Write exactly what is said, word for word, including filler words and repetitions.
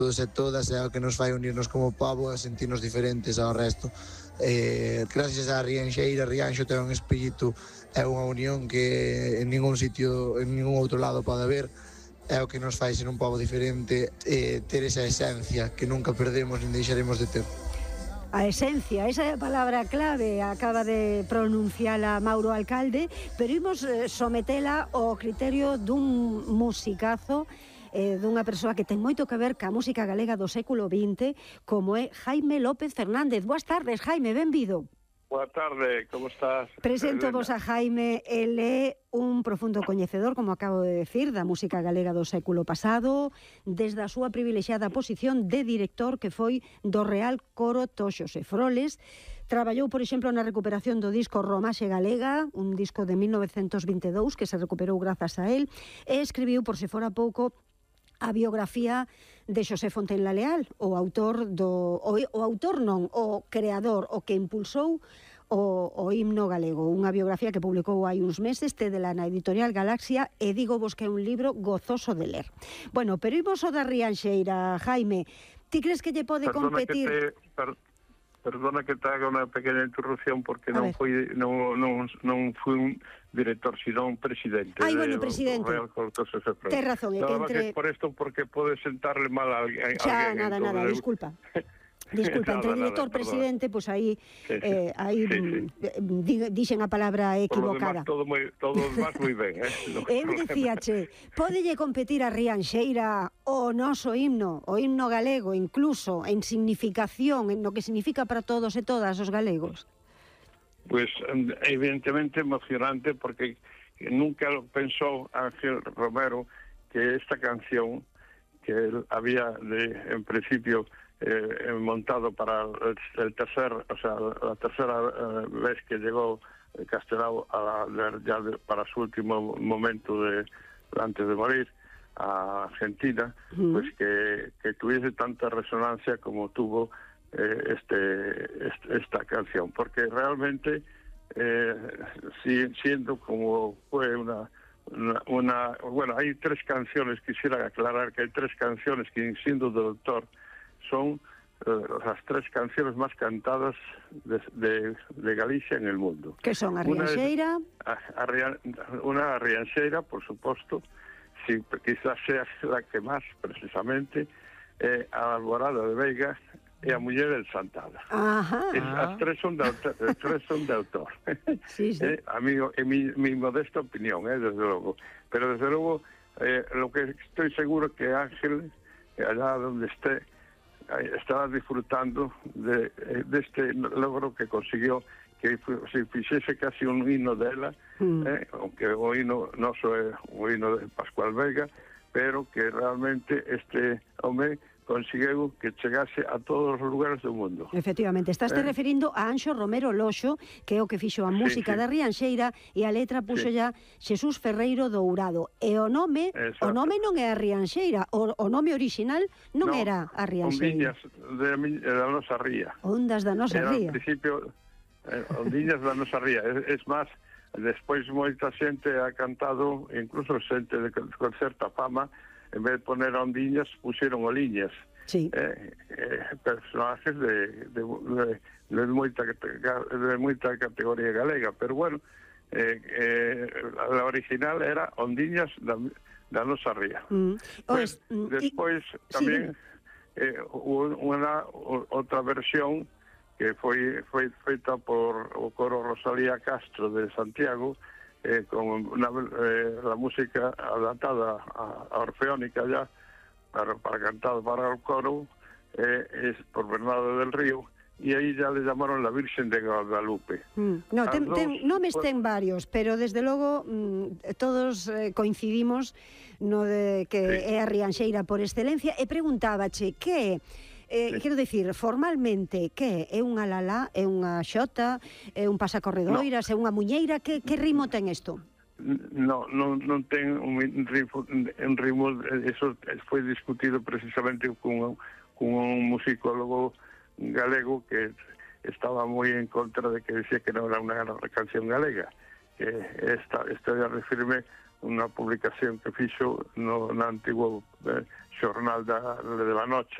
todos e todas, é o que nos fai unirnos como pobo e sentirnos diferentes ao resto. Eh, gracias a Rianxeira, Rianxo ten un espírito e unha unión que en ningún sitio, en ningún outro lado pode haber. É o que nos fai ser un pobo diferente, eh, ter esa esencia que nunca perdemos nin deixaremos de ter. A esencia, esa é a palabra clave, acaba de pronunciala Mauro Alcalde, pero imos sometela ao criterio dun musicazo, eh, dunha persoa que ten moito que ver ca música galega do século vinte, como é Jaime López Fernández. Boas tardes, Jaime, benvido. Boa tarde, como estás? Presento vos a Jaime, el é un profundo coñecedor, como acabo de decir, da música galega do século pasado, desde a súa privilexiada posición de director que foi do Real Coro Toxos e Froles. Traballou, por exemplo, na recuperación do disco Romaxe Galega, un disco de mil novecentos vinte e dous que se recuperou grazas a él, e escribiu, por se fora pouco, a biografía de Xosé Fontenla Leal, o autor do o, o autor non, o creador, o que impulsou o, o himno galego, unha biografía que publicou hai uns meses, tedela na editorial Galaxia, e digo vos que é un libro gozoso de ler. Bueno, pero imos o da Rianxeira, Jaime. Ti crees que lle pode perdona competir? Que te, per, perdona que te haga unha pequena interrupción porque non foi non non non foi un director, sino un presidente. Ai, bueno, presidente. Ten razón, é que entre... por isto, porque pode sentarle mal a alguén. Xa, nada, nada, el... disculpa. Disculpa, entre director e presidente, pois aí sí, sí. eh, aí sí, sí. dixen a palabra equivocada. Por lo demás, todo moi todo máis moi ben, eh. Eu dicíache, pódelle competir a Rianxeira o noso himno, o himno galego, incluso en significación, en lo que significa para todos e todas os galegos? Pues evidentemente emocionante, porque nunca lo pensó Ángel Romero que esta canción que él había de, en principio eh, montado para el, el tercer, o sea, la tercera eh, vez que llegó Castelao a la, ya de, para su último momento de antes de morir a Argentina, mm. pues que, que tuviese tanta resonancia como tuvo Eh, este, este esta canción, porque realmente eh, si, siendo como fue una, una una bueno, hay tres canciones, quisiera aclarar que hay tres canciones que, siendo del autor, son eh, las tres canciones más cantadas de, de, de Galicia en el mundo. ¿Qué son? A Rianxeira? A, a, a, una a Rianxeira, por supuesto, sí, quizás sea la que más precisamente, eh, a Alborada de Veiga e a Muller del Santada. Ajá. Es, as tres son de autor, tres son de autor. Sí, sí. Eh, amigo, en mi, mi modesta opinión, eh, desde luego. Pero desde luego, eh, lo que estoy seguro que Ángel, allá donde esté, eh, estará disfrutando de, de este logro que consiguió, que se fixese casi un himno dela, mm. eh, aunque o himno no soy un himno de Pascual Veiga, pero que realmente este home conseguiu que chegase a todos os lugares do mundo. Efectivamente, estás te eh? referindo a Anxo Romero Loxo, que é o que fixo a música sí, sí. da Rianxeira, e a letra puxo sí. ya Xesús Ferreiro Dourado. E o nome, Exacto. o nome non é a Rianxeira, o, o nome original non no, era a Rianxeira. Ondiñas de, da nosa ría. Ondas da nosa era, ría. Al principio, eh, Ondiñas da nosa ría. Es, es máis, despois moita xente ha cantado, incluso xente de, con certa fama, en vez de poner ondiñas, pusieron oliñas. Sí. Eh, eh, personajes de, de, de, de, moita, de moita categoría galega. Pero bueno, eh, eh, la original era Ondiñas da, da nosa ría. Mm. Pues, pues, despois y... tamén sí. eh, hubo unha outra versión que foi, foi feita por o coro Rosalía Castro de Santiago, Eh, con una, eh, la música adaptada a, a orfeónica ya para, para cantar para el coro eh, es por Bernardo del Río, y ahí ya le llamaron la Virgen de Guadalupe. Mm. No, ten, ten, non me estén varios, pero desde logo mm, todos eh, coincidimos no de que sí. é a Rianxeira por excelencia, e preguntábache que Eh, sí. Quero dicir, formalmente, que é unha lalá, é unha xota, é un pasacorredoiras, no. é unha muñeira, que, que ritmo ten isto? No, non, non ten un ritmo, un ritmo, eso foi discutido precisamente con, con un musicólogo galego que estaba moi en contra de que decía que non era unha canción galega, que esta, estoy a referirme unha publicación que fixo no, na antigo eh, xornal da, de la noche,